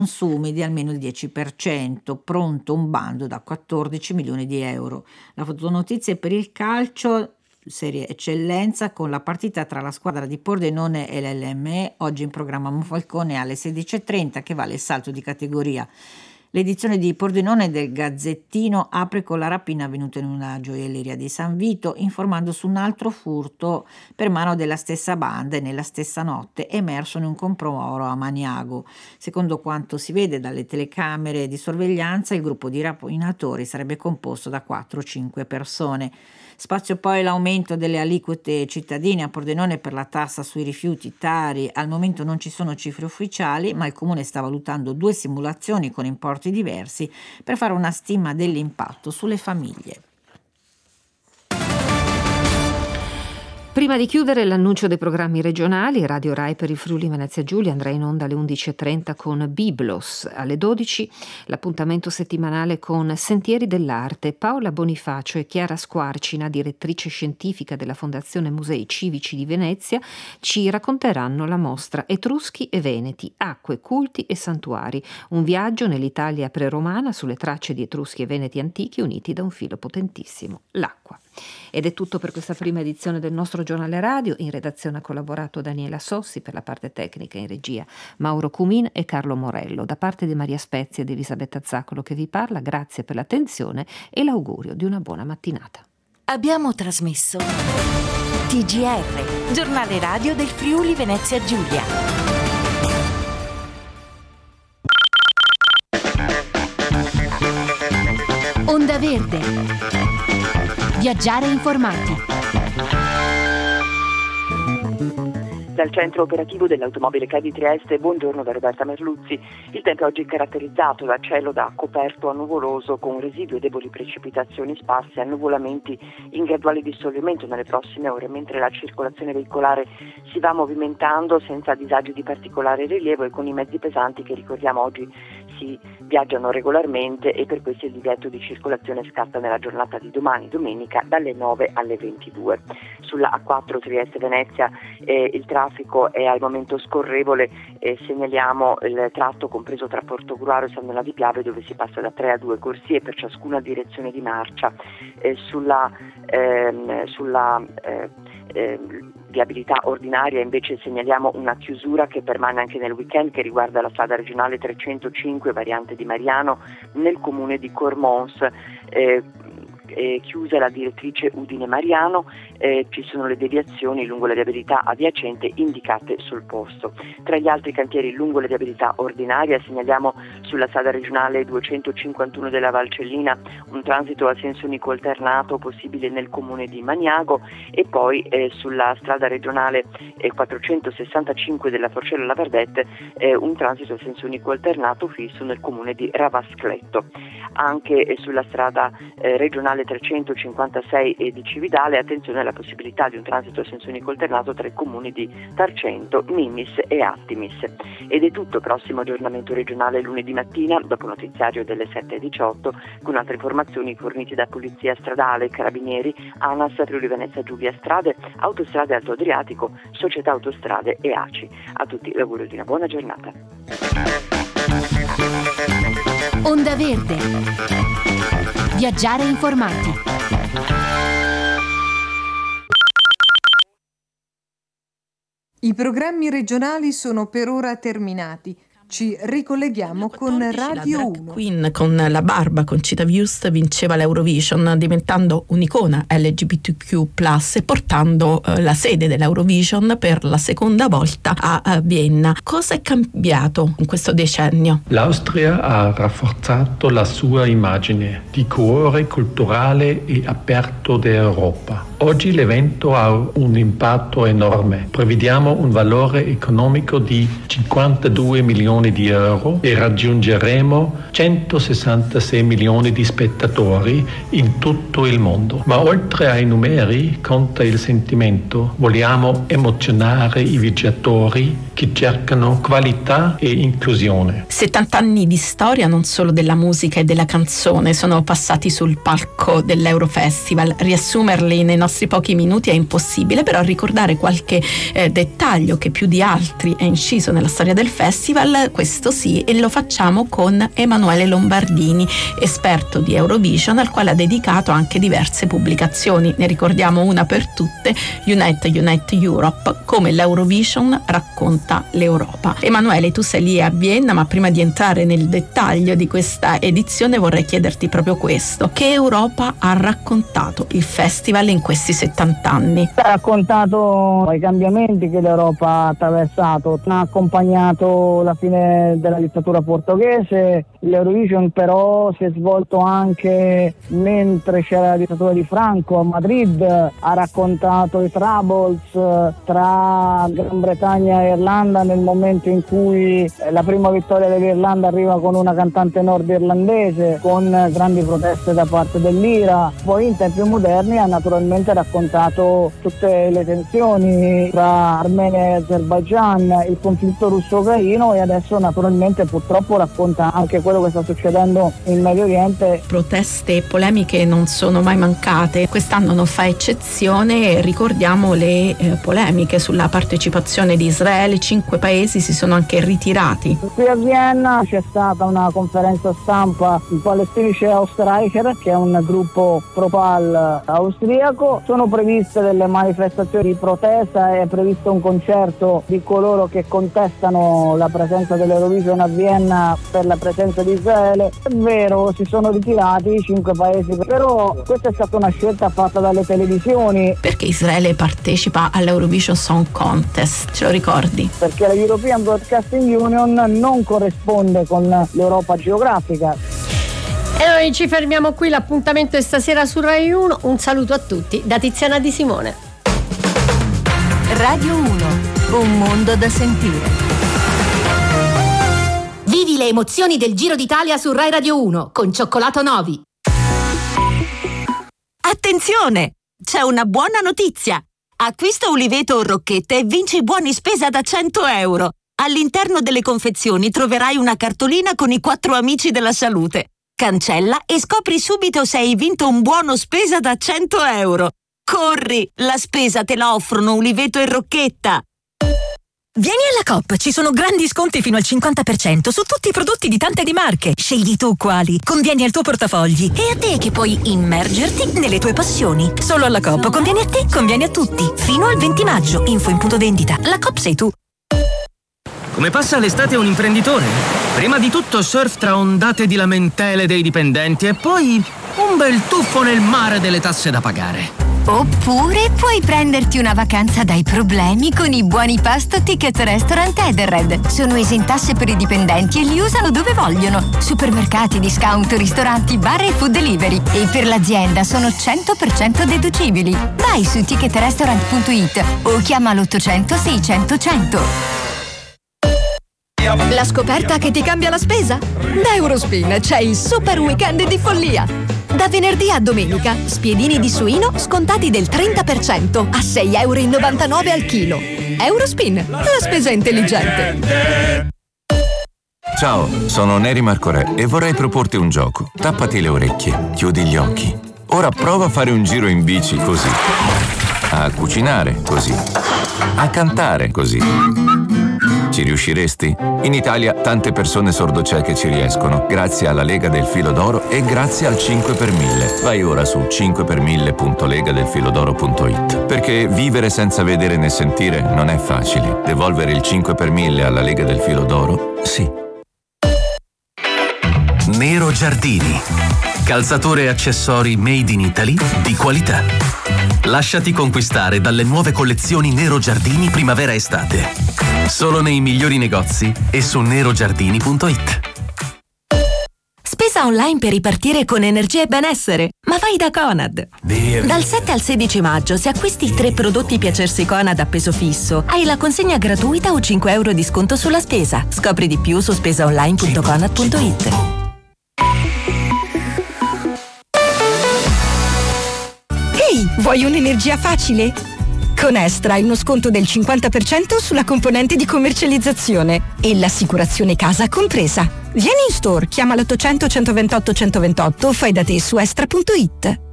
consumi di almeno il 10%, pronto un bando da 14 milioni di euro. La fotonotizia per il calcio, Serie Eccellenza, con la partita tra la squadra di Pordenone e l'LME, oggi in programma Monfalcone alle 16:30, che vale il salto di categoria. L'edizione di Pordenone del Gazzettino apre con la rapina avvenuta in una gioielleria di San Vito, informando su un altro furto per mano della stessa banda e nella stessa notte emerso in un compro-oro a Maniago. Secondo quanto si vede dalle telecamere di sorveglianza, il gruppo di rapinatori sarebbe composto da 4-5 persone. Spazio poi l'aumento delle aliquote cittadine a Pordenone per la tassa sui rifiuti Tari. Al momento non ci sono cifre ufficiali, ma il Comune sta valutando 2 simulazioni con importi diversi per fare una stima dell'impatto sulle famiglie. Prima di chiudere l'annuncio dei programmi regionali, Radio Rai per il Friuli Venezia Giulia andrà in onda alle 11:30 con Biblos, alle 12 l'appuntamento settimanale con Sentieri dell'Arte. Paola Bonifacio e Chiara Squarcina, direttrice scientifica della Fondazione Musei Civici di Venezia, ci racconteranno la mostra Etruschi e Veneti, acque, culti e santuari, un viaggio nell'Italia preromana sulle tracce di Etruschi e Veneti antichi uniti da un filo potentissimo, l'acqua. Ed è tutto per questa prima edizione del nostro giornale radio. In redazione ha collaborato Daniela Sossi, per la parte tecnica in regia Mauro Cumin e Carlo Morello. Da parte di Maria Spezia ed Elisabetta Zaccolo che vi parla, grazie per l'attenzione e l'augurio di una buona mattinata. Abbiamo trasmesso TGR, giornale radio del Friuli Venezia Giulia. Onda Verde. Viaggiare informati. Dal centro operativo dell'automobile CAI di Trieste, buongiorno da Roberta Merluzzi. Il tempo oggi è caratterizzato da cielo da coperto a nuvoloso con residui e deboli precipitazioni sparse e annuvolamenti in graduale dissolvimento nelle prossime ore, mentre la circolazione veicolare si va movimentando senza disagi di particolare rilievo e con i mezzi pesanti che ricordiamo oggi si viaggiano regolarmente e per questo il divieto di circolazione scatta nella giornata di domani, domenica, dalle 9 alle 22. Sulla A4 Trieste-Venezia il traffico è al momento scorrevole, segnaliamo il tratto compreso tra Portogruaro e San Donà di Piave, dove si passa da 3 a 2 corsie per ciascuna direzione di marcia. Sulla viabilità ordinaria invece segnaliamo una chiusura che permane anche nel weekend, che riguarda la strada regionale 305 variante di Mariano nel comune di Cormons. Chiusa la direttrice Udine-Mariano, ci sono le deviazioni lungo la viabilità adiacente indicate sul posto. Tra gli altri cantieri lungo la viabilità ordinaria segnaliamo sulla strada regionale 251 della Valcellina un transito a senso unico alternato possibile nel comune di Maniago e poi sulla strada regionale 465 della Forcella La Verdette un transito a senso unico alternato fisso nel comune di Ravascletto. Anche sulla strada regionale 356 e di Cividale, attenzione alla possibilità di un transito a senso unico alternato tra i comuni di Tarcento, Nimis e Attimis. Ed è tutto, prossimo aggiornamento regionale lunedì mattina, dopo notiziario delle 7:18, con altre informazioni fornite da Polizia Stradale, Carabinieri, ANAS, Friuli Venezia Giulia Strade, Autostrade Alto Adriatico, Società Autostrade e ACI. A tutti l'augurio di una buona giornata. Onda Verde. Viaggiare informati. I programmi regionali sono per ora terminati. Ci ricolleghiamo con Radio 1. Queen con La Barba, con Conchita Wurst, vinceva l'Eurovision diventando un'icona LGBTQ+, e portando la sede dell'Eurovision per la seconda volta a Vienna. Cosa è cambiato in questo decennio? L'Austria ha rafforzato la sua immagine di cuore culturale e aperto d'Europa. Oggi l'evento ha un impatto enorme. Prevediamo un valore economico di 52 milioni di euro e raggiungeremo 166 milioni di spettatori in tutto il mondo. Ma oltre ai numeri conta il sentimento. Vogliamo emozionare i viaggiatori che che cercano qualità e inclusione. 70 anni di storia non solo della musica e della canzone sono passati sul palco dell'Eurofestival. Riassumerli nei nostri pochi minuti è impossibile, però ricordare qualche dettaglio che più di altri è inciso nella storia del festival, questo sì, e lo facciamo con Emanuele Lombardini, esperto di Eurovision, al quale ha dedicato anche diverse pubblicazioni. Ne ricordiamo una per tutte, Unite Europe, come l'Eurovision racconta l'Europa. Emanuele, tu sei lì a Vienna, ma prima di entrare nel dettaglio di questa edizione vorrei chiederti proprio questo: che Europa ha raccontato il festival in questi 70 anni? Ha raccontato i cambiamenti che l'Europa ha attraversato, ha accompagnato la fine della dittatura portoghese. L'Eurovision però si è svolto anche mentre c'era la dittatura di Franco a Madrid, ha raccontato i troubles tra Gran Bretagna e Irlanda nel momento in cui la prima vittoria dell'Irlanda arriva con una cantante nordirlandese, con grandi proteste da parte dell'IRA. Poi in tempi moderni ha naturalmente raccontato tutte le tensioni tra Armenia e Azerbaijan, il conflitto russo-ucraino, e adesso naturalmente purtroppo racconta anche quello che sta succedendo in Medio Oriente. Proteste e polemiche non sono mai mancate, quest'anno non fa eccezione. Ricordiamo le polemiche sulla partecipazione di Israele. 5 paesi si sono anche ritirati. Qui a Vienna c'è stata una conferenza stampa in Palästinische Österreicher, che è un gruppo pro-pal austriaco. Sono previste delle manifestazioni di protesta, è previsto un concerto di coloro che contestano la presenza dell'Eurovision a Vienna per la presenza di Israele. È vero, si sono ritirati 5 paesi, però questa è stata una scelta fatta dalle televisioni. Perché Israele partecipa all'Eurovision Song Contest, ce lo ricordi? Perché la European Broadcasting Union non corrisponde con l'Europa geografica. E noi ci fermiamo qui, l'appuntamento è stasera su Rai 1. Un saluto a tutti da Tiziana Di Simone. Radio 1, un mondo da sentire. Vivi le emozioni del Giro d'Italia su Rai Radio 1 con Cioccolato Novi. Attenzione! C'è una buona notizia! Acquista Uliveto o Rocchette e vinci buoni spesa da 100 euro. All'interno delle confezioni troverai una cartolina con i 4 amici della salute. Cancella e scopri subito se hai vinto un buono spesa da 100 euro. Corri! La spesa te la offrono Uliveto e Rocchetta. Vieni alla Coop, ci sono grandi sconti fino al 50% su tutti i prodotti di tante di marche. Scegli tu quali, convieni al tuo portafogli e a te che puoi immergerti nelle tue passioni. Solo alla Coop conviene a te, conviene a tutti. Fino al 20 maggio, info in punto vendita. La Coop sei tu. Come passa l'estate un imprenditore? Prima di tutto surf tra ondate di lamentele dei dipendenti e poi un bel tuffo nel mare delle tasse da pagare. Oppure puoi prenderti una vacanza dai problemi con i buoni pasto Ticket Restaurant Edenred. Sono esentasse per i dipendenti e li usano dove vogliono. Supermercati, discount, ristoranti, bar e food delivery. E per l'azienda sono 100% deducibili. Vai su ticketrestaurant.it o chiama l'800 600 100. La scoperta che ti cambia la spesa? Da Eurospin c'è il super weekend di follia. Da venerdì a domenica, spiedini di suino scontati del 30% a 6,99 euro al chilo. Eurospin, la spesa intelligente. Ciao, sono Neri Marcorè e vorrei proporti un gioco. Tappati le orecchie, chiudi gli occhi. Ora prova a fare un giro in bici così. A cucinare così. A cantare così. Ci riusciresti? In Italia tante persone sordocieche ci riescono, grazie alla Lega del Filo d'Oro e grazie al 5 per 1000. Vai ora su 5per1000.legadelfilodoro.it. Perché vivere senza vedere né sentire non è facile. Devolvere il 5 per 1000 alla Lega del Filo d'Oro? Sì. Nero Giardini. Calzature e accessori made in Italy di qualità. Lasciati conquistare dalle nuove collezioni Nero Giardini primavera-estate. Solo nei migliori negozi e su nerogiardini.it. Spesa online per ripartire con energia e benessere. Ma vai da Conad. Dal 7 al 16 maggio, se acquisti 3 prodotti Piacersi Conad a peso fisso, hai la consegna gratuita o 5 euro di sconto sulla spesa. Scopri di più su spesaonline.conad.it. Ehi, vuoi un'energia facile? Con Estra hai uno sconto del 50% sulla componente di commercializzazione e l'assicurazione casa compresa. Vieni in store, chiama l'800 128 128 o fai da te su estra.it.